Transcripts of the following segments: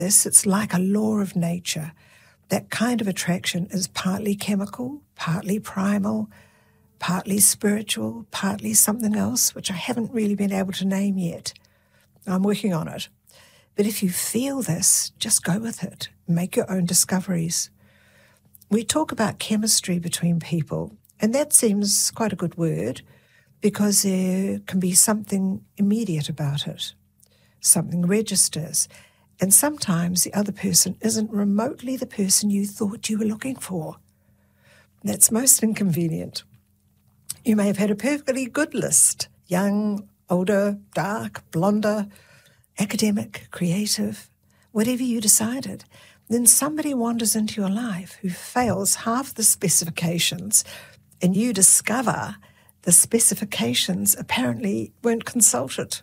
this, it's like a law of nature. That kind of attraction is partly chemical, partly primal, partly spiritual, partly something else, which I haven't really been able to name yet. I'm working on it. But if you feel this, just go with it. Make your own discoveries. We talk about chemistry between people, and that seems quite a good word because there can be something immediate about it. Something registers. And sometimes the other person isn't remotely the person you thought you were looking for. That's most inconvenient. You may have had a perfectly good list. Young, older, dark, blonder, academic, creative, whatever you decided. Then somebody wanders into your life who fails half the specifications, and you discover the specifications apparently weren't consulted.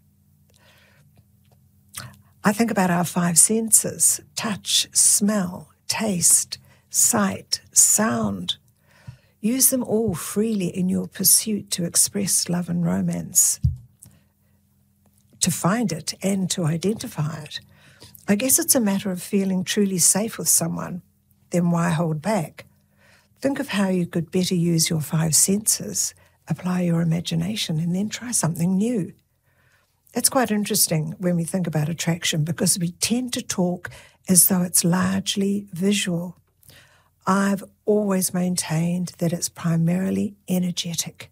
I think about our 5 senses: touch, smell, taste, sight, sound. Use them all freely in your pursuit to express love and romance, to find it and to identify it. I guess it's a matter of feeling truly safe with someone. Then why hold back? Think of how you could better use your 5 senses, apply your imagination, and then try something new. That's quite interesting when we think about attraction because we tend to talk as though it's largely visual. I've always maintained that it's primarily energetic.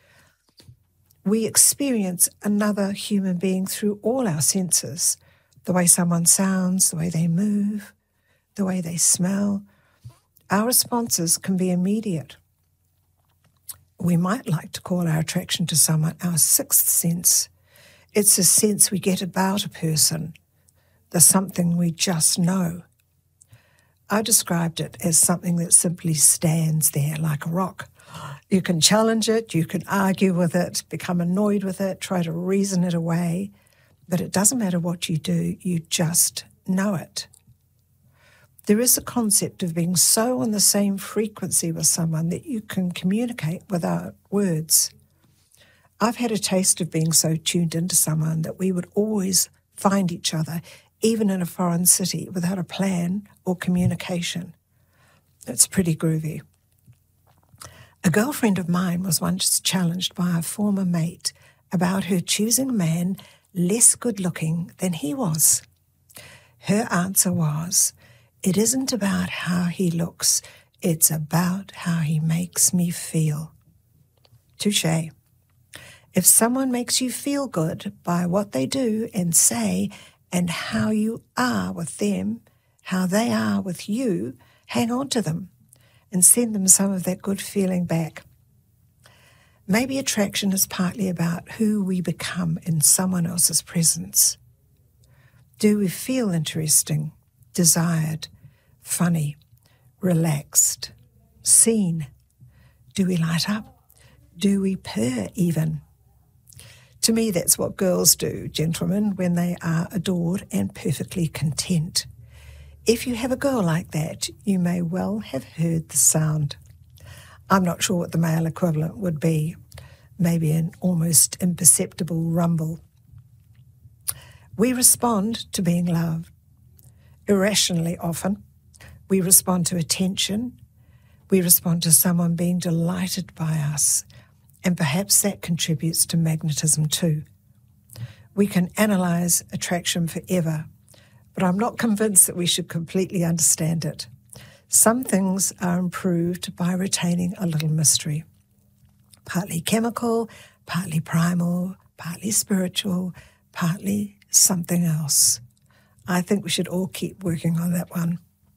We experience another human being through all our senses, the way someone sounds, the way they move, the way they smell. Our responses can be immediate. We might like to call our attraction to someone our 6th sense. It's a sense we get about a person, the something we just know. I described it as something that simply stands there like a rock. You can challenge it, you can argue with it, become annoyed with it, try to reason it away, but it doesn't matter what you do, you just know it. There is a concept of being so on the same frequency with someone that you can communicate without words. I've had a taste of being so tuned into someone that we would always find each other, even in a foreign city, without a plan or communication. It's pretty groovy. A girlfriend of mine was once challenged by a former mate about her choosing a man less good-looking than he was. Her answer was, "It isn't about how he looks, it's about how he makes me feel." Touché. If someone makes you feel good by what they do and say and how you are with them, how they are with you, hang on to them and send them some of that good feeling back. Maybe attraction is partly about who we become in someone else's presence. Do we feel interesting, desired, funny, relaxed, seen? Do we light up? Do we purr even? To me, that's what girls do, gentlemen, when they are adored and perfectly content. If you have a girl like that, you may well have heard the sound. I'm not sure what the male equivalent would be. Maybe an almost imperceptible rumble. We respond to being loved. Irrationally often. We respond to attention. We respond to someone being delighted by us. And perhaps that contributes to magnetism too. We can analyse attraction forever, but I'm not convinced that we should completely understand it. Some things are improved by retaining a little mystery. Partly chemical, partly primal, partly spiritual, partly something else. I think we should all keep working on that one.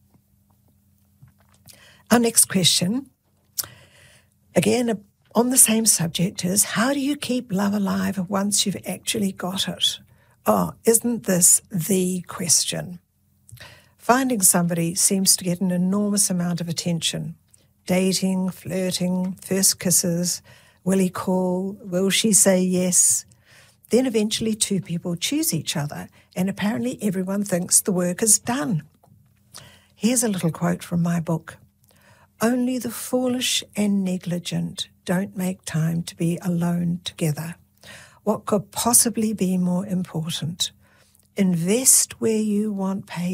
Our next question, again, on the same subject, is how do you keep love alive once you've actually got it? Oh, isn't this the question? Finding somebody seems to get an enormous amount of attention. Dating, flirting, first kisses, will he call, will she say yes? Then eventually 2 people choose each other and apparently everyone thinks the work is done. Here's a little quote from my book. "Only the foolish and negligent don't make time to be alone together. What could possibly be more important? Invest where you want